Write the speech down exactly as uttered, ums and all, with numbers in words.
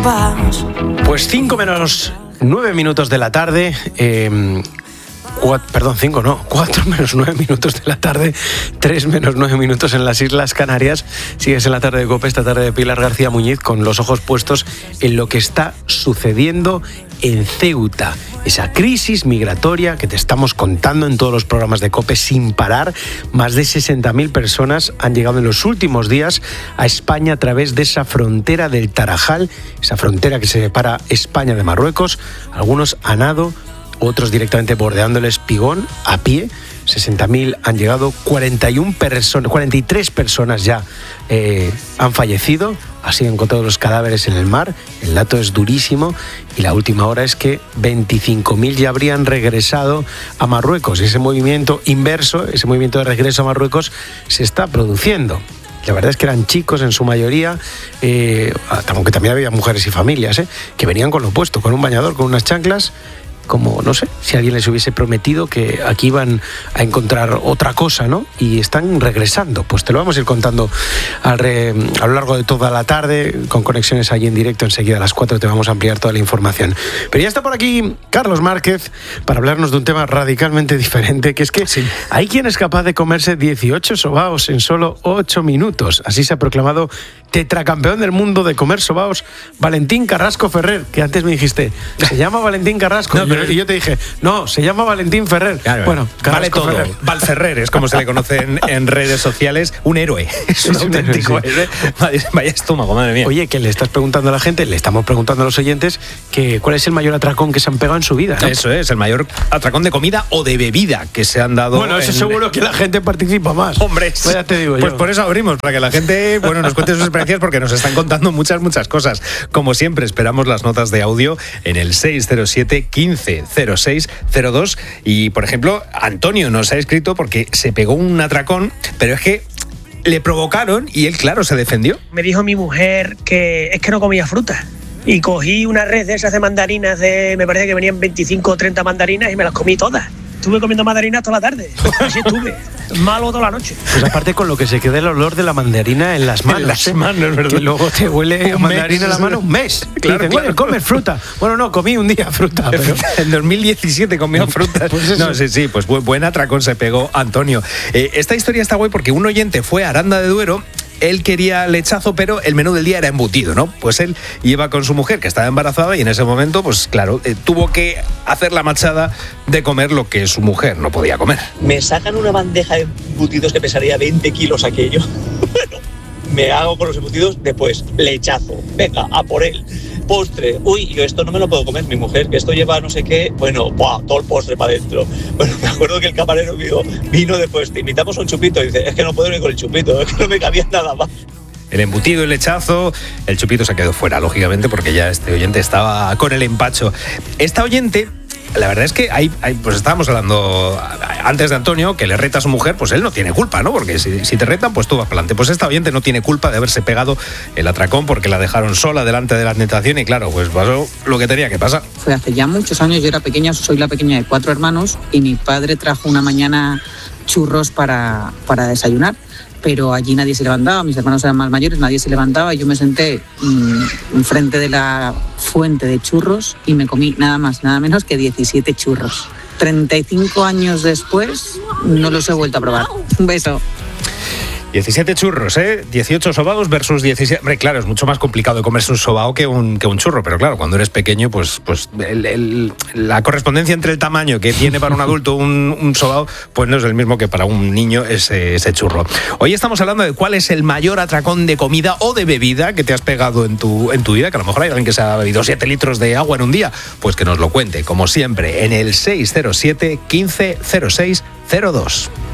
vas. Pues cinco menos nueve minutos de la tarde. Eh, Cuatro, perdón, cinco no, cuatro menos nueve minutos de la tarde, tres menos nueve minutos en las Islas Canarias. Sigues en la tarde de COPE, esta tarde de Pilar García Muñiz, con los ojos puestos en lo que está sucediendo en Ceuta. Esa crisis migratoria que te estamos contando en todos los programas de COPE sin parar. Más de sesenta mil personas han llegado en los últimos días a España a través de esa frontera del Tarajal, esa frontera que separa España de Marruecos. Algunos a nado, otros directamente bordeando el Espigón a pie. sesenta mil han llegado, cuarenta y una personas, cuarenta y tres personas ya eh, han fallecido. Así han encontrado los cadáveres en el mar. El dato es durísimo y la última hora es que veinticinco mil ya habrían regresado a Marruecos. Ese movimiento inverso, ese movimiento de regreso a Marruecos se está produciendo. La verdad es que eran chicos en su mayoría, eh, aunque también había mujeres y familias, eh, que venían con lo opuesto, con un bañador, con unas chanclas, como, no sé, si alguien les hubiese prometido que aquí iban a encontrar otra cosa, ¿no? Y están regresando. Pues te lo vamos a ir contando al re, a lo largo de toda la tarde, con conexiones allí en directo. Enseguida a las cuatro te vamos a ampliar toda la información. Pero ya está por aquí Carlos Márquez para hablarnos de un tema radicalmente diferente, que es que sí, hay quien es capaz de comerse dieciocho sobaos en solo ocho minutos. Así se ha proclamado tetracampeón del mundo de comer sobaos Valentín Carrasco Ferrer, que antes me dijiste, se llama Valentín Carrasco. No, pero... Y yo te dije, no, se llama Valentín Ferrer. Claro, bueno, vale todo. Ferrer. Valferrer es como se le conoce en, en redes sociales. Un héroe. Es un es auténtico un héroe. Sí. héroe. Vaya estómago, madre mía. Oye, que le estás preguntando a la gente, le estamos preguntando a los oyentes que cuál es el mayor atracón que se han pegado en su vida, ¿no? Eso es, el mayor atracón de comida o de bebida que se han dado. Bueno, eso en... seguro que la gente participa más. Hombre, pues ya te digo pues yo. por eso abrimos, para que la gente, bueno, nos cuente sus experiencias, porque nos están contando muchas, muchas cosas. Como siempre, esperamos las notas de audio en el seis cero siete, quince cero seis cero dos. Y, por ejemplo, Antonio nos ha escrito porque se pegó un atracón, pero es que le provocaron y él, claro, se defendió. Me dijo mi mujer que es que no comía fruta. Y cogí una red de esas de mandarinas, de me parece que venían veinticinco o treinta mandarinas y me las comí todas. Estuve comiendo mandarinas toda la tarde. Así estuve. Malo toda la noche. Pues aparte con lo que se queda el olor de la mandarina en las manos. En las manos, ¿verdad? Que luego te huele a mandarina en la mano un mes. Claro, dicen, claro. Comes fruta. Bueno, no, comí un día fruta. Pero... en dos mil diecisiete comió fruta. Pues no, sí, sí, pues buen atracón se pegó Antonio. Eh, esta historia está guay porque un oyente fue a Aranda de Duero. Él quería lechazo, pero el menú del día era embutido, ¿no? Pues él iba con su mujer, que estaba embarazada, y en ese momento, pues claro, eh, tuvo que hacer la machada de comer lo que su mujer no podía comer. Me sacan una bandeja de embutidos que pesaría veinte kilos aquello. Bueno, me hago con los embutidos, después lechazo, venga, a por él. Postre, uy, yo esto no me lo puedo comer, mi mujer, que esto lleva no sé qué, bueno, ¡buah! Todo el postre para adentro. Bueno, me acuerdo que el camarero vino, vino después, te invitamos a un chupito, y dice, es que no puedo ir con el chupito, es que no me cabía nada más. El embutido, el lechazo, el chupito se quedó fuera, lógicamente, porque ya este oyente estaba con el empacho. Esta oyente, la verdad es que hay, hay, pues estábamos hablando antes de Antonio, que le reta a su mujer, pues él no tiene culpa, ¿no? Porque si, si te retan, pues tú vas para adelante. Pues esta oyente no tiene culpa de haberse pegado el atracón porque la dejaron sola delante de la tentación y claro, pues pasó lo que tenía que pasar. Fue hace ya muchos años, yo era pequeña, soy la pequeña de cuatro hermanos y mi padre trajo una mañana churros para, para desayunar. Pero allí nadie se levantaba, mis hermanos eran más mayores, nadie se levantaba y yo me senté mmm, enfrente de la fuente de churros y me comí nada más, nada menos que diecisiete churros. treinta y cinco años después no los he vuelto a probar. Un beso. diecisiete churros, ¿eh? dieciocho sobaos versus diecisiete. Hombre, claro, es mucho más complicado de comerse un sobao que un, que un churro, pero claro, cuando eres pequeño, pues, pues el, el, la correspondencia entre el tamaño que tiene para un adulto un, un sobao, pues no es el mismo que para un niño ese, ese churro. Hoy estamos hablando de cuál es el mayor atracón de comida o de bebida que te has pegado en tu, en tu vida, que a lo mejor hay alguien que se ha bebido siete litros de agua en un día, pues que nos lo cuente, como siempre, en el seis cero siete, quince cero seis cero dos.